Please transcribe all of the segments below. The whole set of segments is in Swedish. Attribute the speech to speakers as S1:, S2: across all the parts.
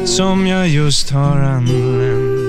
S1: som jag just har anlänt.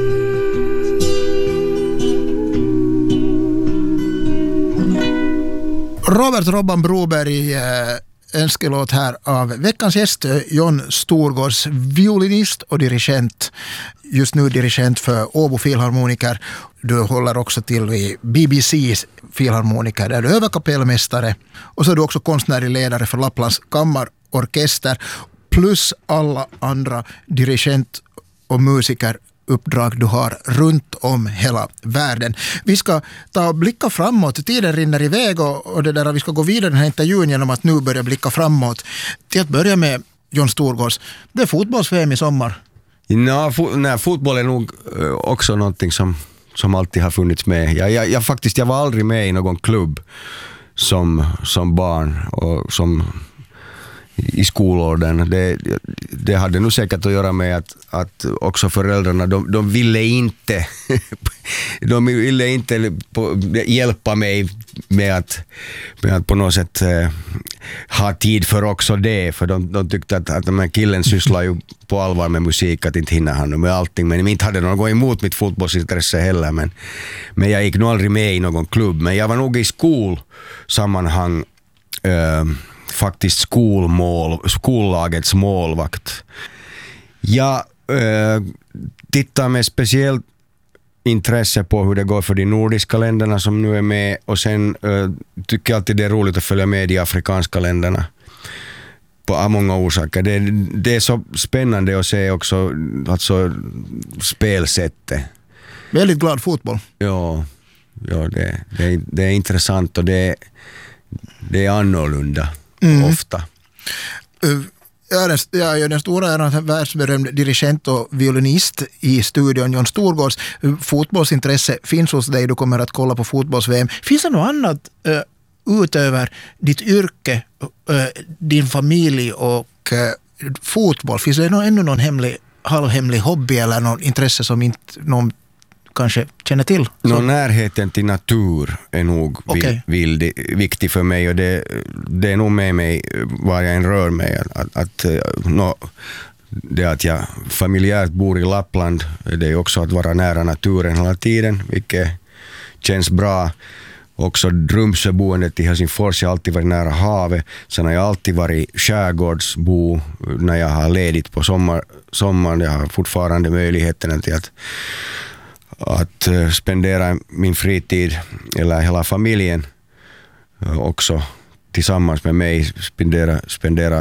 S2: Robert Robban Broberg önskelåt här av veckans gäst John Storgårds, violinist och dirigent. Just nu dirigent för Åbo Filharmoniker. Du håller också till i BBC's Filharmoniker där du är överkapellmästare. Och så är du också konstnärlig ledare för Lapplands kammarorkester. Plus alla andra dirigent- och musikeruppdrag du har runt om hela världen. Vi ska ta och blicka framåt. Tiden rinner iväg och det där, vi ska gå vidare den här intervjun genom att nu börja blicka framåt. Till att börja med John Storgårds. Det är fotbolls-VM i sommar.
S3: Fotboll är nog också någonting som alltid har funnits med. Jag var aldrig med i någon klubb som barn och som i skolåldern. Det hade nog säkert att göra med att också föräldrarna de ville inte hjälpa mig med att på något sätt ha tid för också det, för de tyckte att den här killen sysslar ju på allvar med musik, att inte hinna han med allting, men inte hade någon gått emot mitt fotbollsintresse heller, men jag gick nog aldrig med i någon klubb, men jag var nog i skolsammanhang faktiskt skollagets målvakt. Jag tittar med speciellt intresse på hur det går för de nordiska länderna som nu är med, och sen tycker jag alltid det är roligt att följa med de afrikanska länderna av många orsaker. Det är så spännande att se också alltså spelsättet.
S2: Väldigt glad fotboll.
S3: Ja, det är intressant och det är annorlunda ofta. Jag är den stora äran världsberömd dirigent och violinist i studion John Storgårds. Fotbollsintresse finns hos dig, du kommer att kolla på fotbolls-VM. Finns det något annat utöver ditt yrke, din familj och fotboll? Finns det ännu någon halvhemlig hobby eller någon intresse som inte någon kanske känner till? Närheten till natur är nog viktig för mig, och det är nog med mig var jag än rör mig. Det att jag familjärt bor i Lappland, det är också att vara nära naturen hela tiden, vilket känns bra. Också Drumsöboendet i Helsingfors, jag har alltid varit nära havet. Sen har jag alltid varit skärgårdsbo när jag har ledigt på sommaren. Jag har fortfarande möjligheten till att spendera min fritid, eller hela familjen också tillsammans med mig, spendera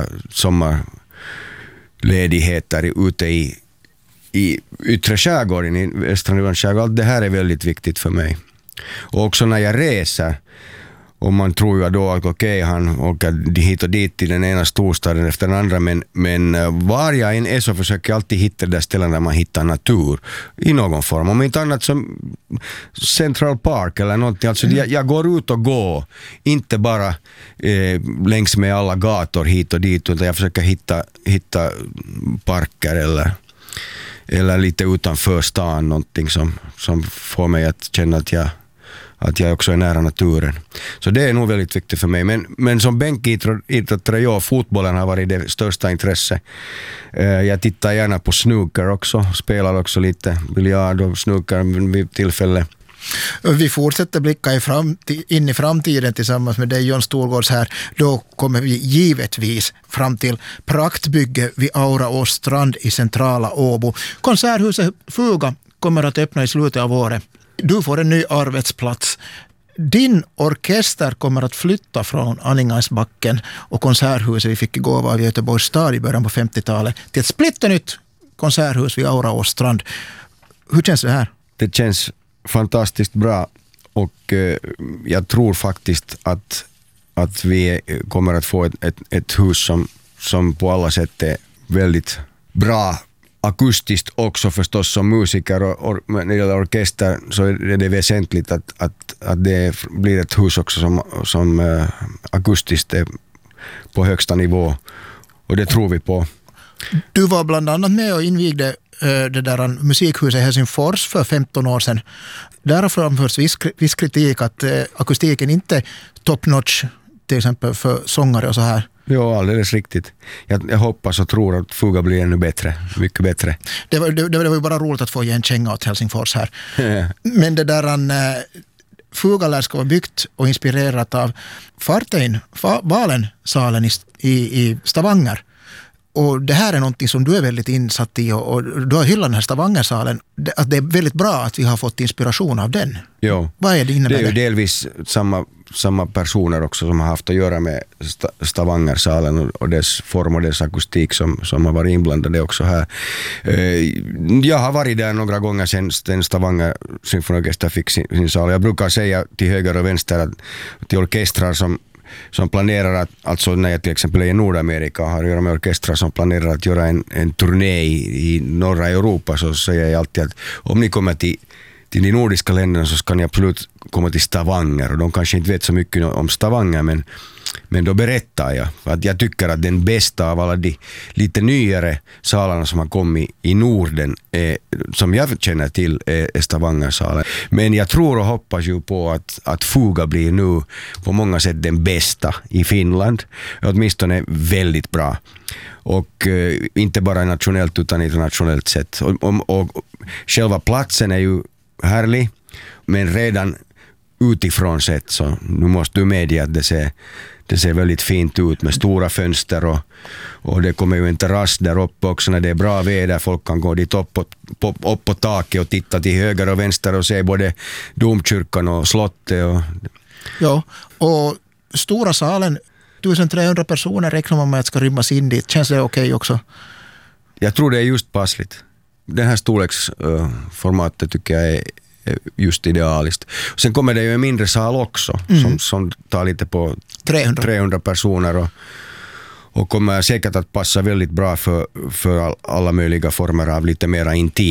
S3: sommarledigheter ute i yttre skärgården, i västra Nylands skärgård. Det här är väldigt viktigt för mig. Och också när jag reser, och man tror ju då att han åker hit och dit till den ena storstaden efter den andra, men var jag än är så försöker jag alltid hitta där ställen där man hittar natur i någon form. Om inte annat som Central Park eller någonting. Alltså jag går ut och går, inte bara längs med alla gator hit och dit, utan jag försöker hitta parker eller lite utanför stan, någonting som får mig att känna att jag också är nära naturen. Så det är nog väldigt viktigt för mig. Men som bänkidrottare, fotbollen har varit det största intresse. Jag tittar gärna på snooker också. Spelar också lite biljard och snooker vid tillfälle.
S2: Vi fortsätter blicka in i framtiden tillsammans med dig, John Storgårds här. Då kommer vi givetvis fram till praktbygge vid Auraås strand i centrala Åbo. Konserthuset Fuga kommer att öppna i slutet av året. Du får en ny arbetsplats. Din orkester kommer att flytta från Anningansbacken och konserthuset vi fick i gåva av Göteborgs stad i början på 50-talet till ett splitternytt konserthus vid Auraås strand. Hur känns det här?
S3: Det känns fantastiskt bra, och jag tror faktiskt att vi kommer att få ett hus som på alla sätt är väldigt bra akustiskt också förstås som musiker, och när det gäller orkester så är det väsentligt att det blir ett hus också som akustiskt är på högsta nivå, och det tror vi på.
S2: Du var bland annat med och invigde det där musikhuset i Helsingfors för 15 år sedan. Där har framförts viss kritik att akustiken inte är top notch, till exempel för sångare och så här.
S3: Ja, alldeles riktigt. Jag hoppas och tror att Fuga blir ännu bättre. Mycket bättre.
S2: Det var ju bara roligt att få ge en känga åt Helsingfors här. Men det där Fuga lär ska vara byggt och inspirerat av Fartein, Valensalen i Stavanger. Och det här är någonting som du är väldigt insatt i och du har hyllat den här Stavangersalen. Att det är väldigt bra att vi har fått inspiration av den.
S3: Jo.
S2: Vad är det innebär?
S3: Det är ju delvis samma personer också som har haft att göra med Stavangersalen och dess form och dess akustik som har varit inblandade också här. Jag har varit där några gånger sen Stavanger symfoniorkester fick sin sal. Jag brukar säga till höger och vänster att till orkestrar som planerar att, alltså när jag till exempel är i Nordamerika och har att göra med orkestrar som planerar att göra en turné i norra Europa, så säger jag alltid att om ni kommer till de nordiska länderna så ska ni absolut komma till Stavanger, och de kanske inte vet så mycket om Stavanger, men då berättar jag att jag tycker att den bästa av alla de lite nyare salarna som har kommit i Norden som jag känner till är Stavangersalen. Men jag tror och hoppas ju på att Fuga blir nu på många sätt den bästa i Finland. Åtminstone väldigt bra. Och inte bara nationellt utan internationellt sett. Och själva platsen är ju härlig, men redan utifrån sett så nu måste du medge att det ser väldigt fint ut med stora fönster och det kommer ju en terrass där uppe också när det är bra väder. Folk kan gå dit upp på taket och titta till höger och vänster och se både domkyrkan och slottet.
S2: Ja, och stora salen, 1300 personer räknar man med att ska rymmas in dit. Känns det okej också? Jag
S3: tror det är just passligt. Den här storleksformatet tycker jag är just idealiskt. Sen kommer det ju en mindre sal också som tar lite på 300 personer och kommer säkert att passa väldigt bra för alla möjliga former av lite mera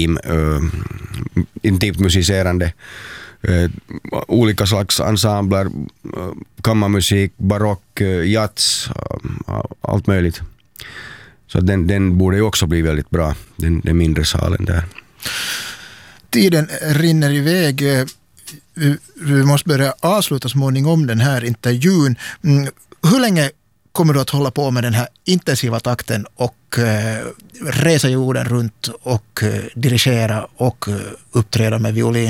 S3: intimt musicerande. Olika slags ensembler, kammarmusik, barock, jazz, allt möjligt. Så den borde ju också bli väldigt bra, den mindre salen där.
S2: Tiden rinner iväg. Vi måste börja avsluta småningom den här intervjun. Hur länge kommer du att hålla på med den här intensiva takten och resa jorden runt och dirigera och uppträda med violin?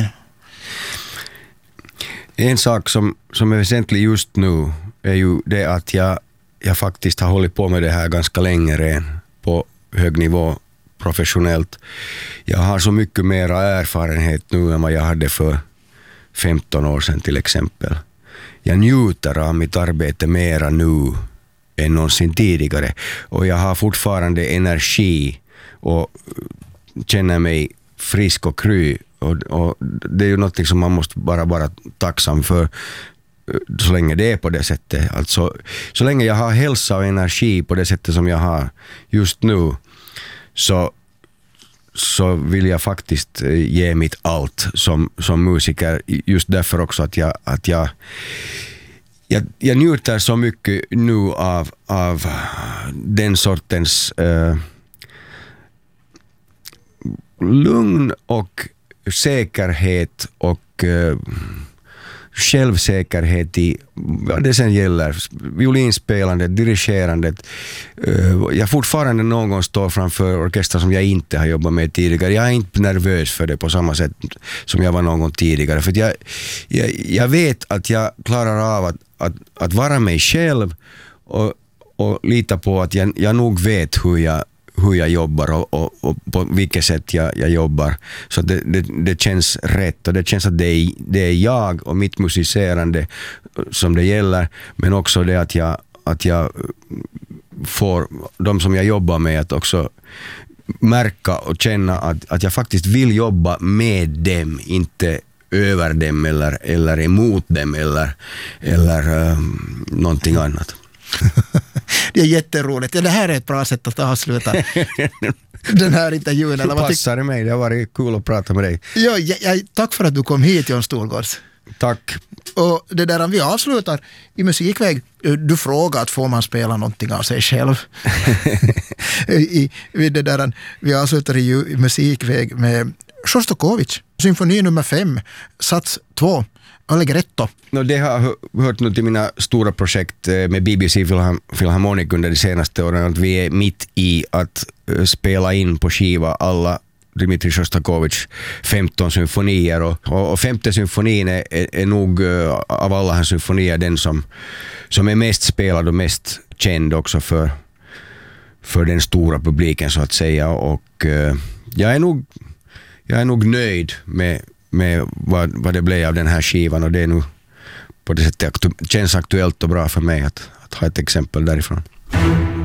S3: En sak som är väsentlig just nu är ju det att jag faktiskt har hållit på med det här ganska länge redan på hög nivå professionellt. Jag har så mycket mer erfarenhet nu än vad jag hade för 15 år sedan till exempel. Jag njuter av mitt arbete mera nu än någonsin tidigare och jag har fortfarande energi och känner mig frisk och kry och det är ju något som man måste bara vara tacksam för så länge det är på det sättet. Alltså, så länge jag har hälsa och energi på det sättet som jag har just nu så vill jag faktiskt ge mitt allt som musiker, just därför också att jag njuter så mycket nu av den sortens lugn och säkerhet och självsäkerhet i vad det sen gäller violinspelandet, dirigerandet. Jag fortfarande någon gång står framför orkester som jag inte har jobbat med tidigare. Jag är inte nervös för det på samma sätt som jag var någon gång tidigare. För jag vet att jag klarar av att vara mig själv och lita på att jag nog vet hur jag jobbar och på vilket sätt jag jobbar. Så det känns rätt och det känns att det är jag och mitt musicerande som det gäller, men också det att jag får de som jag jobbar med att också märka och känna att jag faktiskt vill jobba med dem, inte över dem eller emot dem eller någonting annat.
S2: Det är jätteroligt. Ja, det här är ett bra sätt att avsluta den här intervjun.
S3: Eller vad passar det mig? Det har varit kul att prata med dig.
S2: Ja, tack för att du kom hit, Jon Storgårds.
S3: Tack.
S2: Och det där vi avslutar i musikväg. Du frågar att får man spela någonting av sig själv. Vi avslutar i musikväg med Shostakovich, symfoni nummer 5, sats 2. Vad ligger rätt då?
S3: Det har hört nu till mina stora projekt med BBC Philharmonic under de senaste åren, att vi är mitt i att spela in på skiva alla Dmitri Shostakovich 15 symfonier och femte symfonin är nog av alla hans symfonier den som är mest spelad och mest känd också för den stora publiken så att säga, och jag är nog nöjd med vad det blev av den här skivan, och det är nu på det sättet känns aktuellt och bra för mig att ha ett exempel därifrån.